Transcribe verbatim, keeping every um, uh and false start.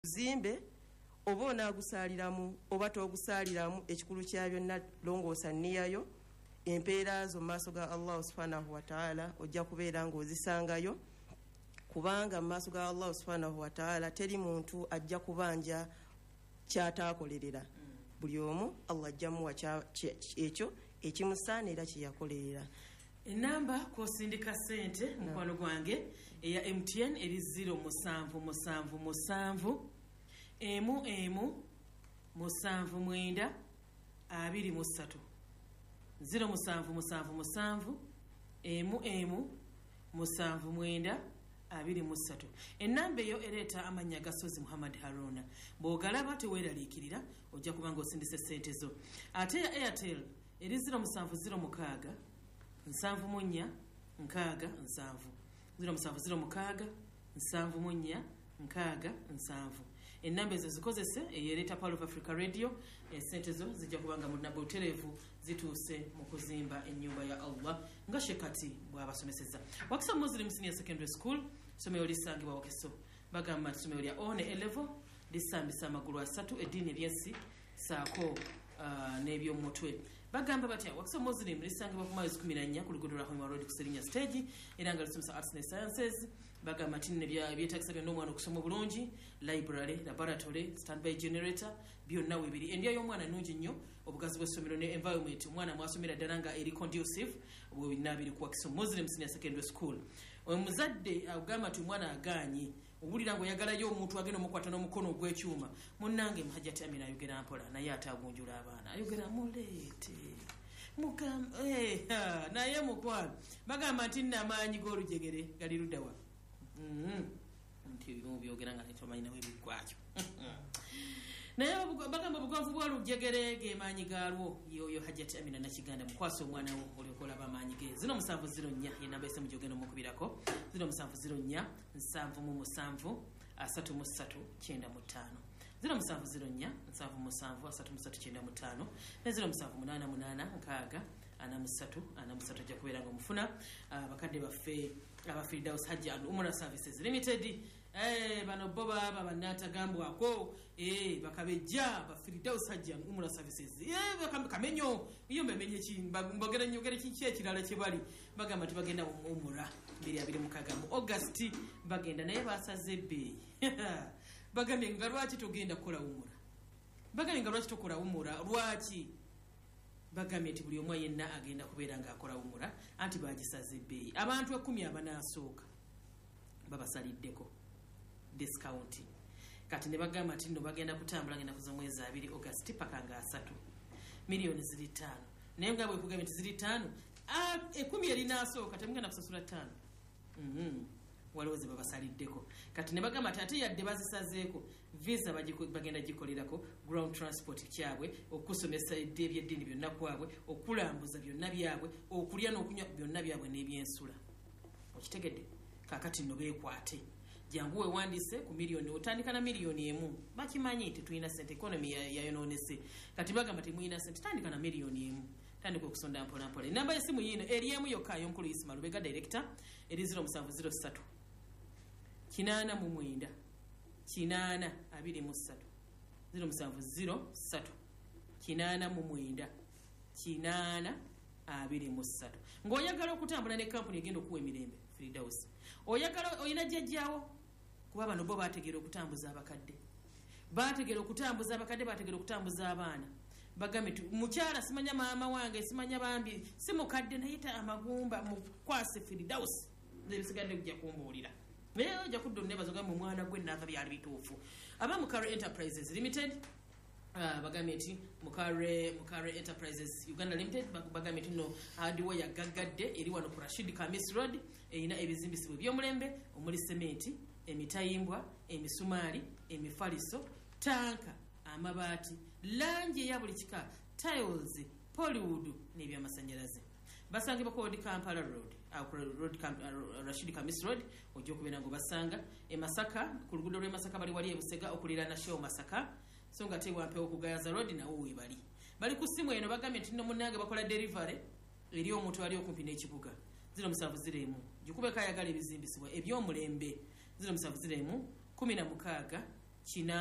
zimbe oba onaagusaliramu oba togusaliramu ekikulu kya byonna longoosa nniyayo empeera zo mu maaso ga Allah subhanahu wa ta'ala ojja kubeera ng'ozisangayo kubanga mu maaso ga Allah subhanahu wa ta'ala teri muntu ajja kubanja kyataakolerera buli omu Allah ajja muwa ekyo ekimusaana era kyeyakolerera. Enamba kosindika sente mukwano gwange eya M T N eri zero musanvu musanvu musanvu emu emu musanvu mwenda abiri musatu zero musanvu musanvu musanvu emu emu musanvu mwenda abiri musatu. Enamba eyo ereta amanya gasozi Muhammad Haruna bwogalaba teweeraliikirira ojja kubanga osindise sente zo. Ate ya Airtel eri zero musanvu zero mukaaga nsanvu munya nkaaga nsanvu zero musanvu zero mukaaga nsanvu munya nkaaga nsanvu. Enamba ezo zikozese eyereta Power of Africa Radio esente zo zijja kubanga mu nabo terevu zituuse mu kuzimba ennyumba ya Allah nga shekati bw'abasomeseza. Wakisa Muslim Senior Secondary School somero lisangibwa Wakiso bagamba somero lya one eleven lisambisa amagulu asatu eddiini ly'ensi saako Uh, nebyo mutwe bagamba batya Wakisa Muslim lisangibwa ku mwezi kumi na nnya ku luguudo lwa Hoima Road ku Serinya Stage era nga lisomesa arts and sciences bagamba tinne bya byetakisa bya n'omwana okusoma bulungi library laboratory standby generator byonna webiri endya y'omwana nungi nnyo obugazi bw'essomero ne environment omwana mwasomera ddala nga eri conducive bwe binabiri ku Wakisa Muslim Senior Secondary School. Omuzadde agamba ti omwana aganye obulira ngo yagalayo omuntu agenda omukwata n'omukono ogw'ekyuma munnange Muhajjati Amina ayogera mpola naye atagunjula abaana ayogera muleete mugamba eh naye mukwano bagamba nti namaanyi g'olujegere gali luddawa mm nti byogera nga netomanyi nawe bikwakyo naye bagamba bugavu bwa lujegere ge maanyi galwo yoyo Hajjati Amina nakiganda mukwasa omwana wo olyokola bamaanyi ge zino musanvu ziro nnya yenamba ese mujogeno mukubirako zino musanvu ziro nnya nsanvu mu musanvu asatu mu ssatu kyenda mu ttaano ziro musanvu ziro nnya nsanvu mu musanvu asatu mu ssatu kyenda mu ttaano ne ziro musanvu munaana munaana nkaaga ana mu ssatu ana mu ssatu ajja kubeera nga omufuna abakadde baffe aba Firdaus Hajji and Umrah Services Limited eh bano bo baba banatagambwako eh bakabejja ba Firdaus Hajji and Umrah Services eh bakamenyo iyo mbemenye ki mbagera nyogere ki ekirala kye bali bagamba ti bagenda mu Umrah mbiri abiri mukaga mu August bagenda naye basaze be bagambye nga lwaki togenda kukola Umrah bagambye nga lwaki tokola Umrah lwaki bagambye nti buli omu yenna agenda kubeera ng'akola Umrah anti bagisaze ebbeeyi abantu ekumi abanasooka babasaliddeko discount kati ne bagamba nti nno bagenda kutambula ngenda kuza mwezi abiri August paka nga asatu miliyoni ziri ttaano naye nga bwe kugambye nti ziri ttaano ekumi erinasooka temugenda kusasula ttaano mm waliwo ze babasaliddeko kati ne bagamba ate yadde bazisazeeko visa bagenda gikolerako ground transport kyabwe okusomesa ebyeddiini byonna kwabwe okulambuza byonna byabwe okulya n'okunywa byonna byabwe n'ebyensula okitegedde kakati nno beekwate jangu wewandiise ku miliyoni otandika na miliyoni emu bakimanyi nti tulina sente economy yayonoonese kati bagamba temulina sente tandika na miliyoni emu tandika okusonda mpola mpola. Enamba y'essimu yino eri emu yokka y'omukulu Isma Lubega director eri zero musanvu zero ssatu kinaana mu mwenda kinaana abiri mu ssatu zero musanvu zero ssatu kinaana mu mwenda kinaana abiri mu ssatu. Ng'oyagala okutambula ne kampuni egenda okuwa emirembe Firdaus oyagala oyina jjajjaawo kuba bano bo baategeera okutambuza abakadde baategeera okutambuza abakadde baategeera okutambuza abaana bagambe tu mukyala simanya maama wange simanya bambi si mukadde naye ta amagumba mukwase Firdaus nebisigadde kujja kumbuulira naye ojja kudda onnebaza ogamba omwana gwe naava byali bituufu. Aba Mukare Enterprises Limited Uh, bagambye nti Mukare Mukare Enterprises Uganda Limited bagambye nti no hardware yagaggadde eri wano ku Rashid Kamis Road erina ebizimbisibwa by'omulembe omuli sementi emitayimbwa emisumaali emifaliso tanka amabaati langi ya buli kika tiles Polywood n'ebyamasanyalaze basangibwa ku Kampala Road au Road uh, Rashid Kamis Road ojja okubeera ngo basanga e Masaka ku luguudo lw'e Masaka bali wali ebusega okulira na show Masaka songa tewa mpewo kugayaza road na uwe bali bali ku simu eno bagambye nti no munnange bakola delivery eri omuntu ali okumpi n'ekibuga zero musanvu ziremu jukube kayagala ebizimbisibwa eby'omulembe zero musanvu ziremu kumi na mukaaga kina